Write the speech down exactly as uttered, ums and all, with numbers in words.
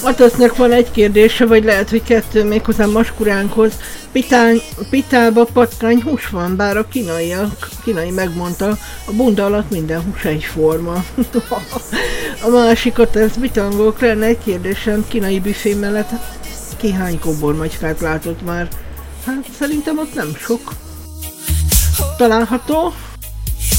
Atasznak van egy kérdése, vagy lehet, hogy kettő, méghozzá maskuránkhoz. Pitány, pitába patkány hús van, bár a kínaiak, kínai megmondta, a bunda alatt minden hús egyforma. A másikat, ez bitangók, lenne egy kérdésem, kínai büfé mellett ki hány kóbormagykát látott már? Hát szerintem ott nem sok. Található?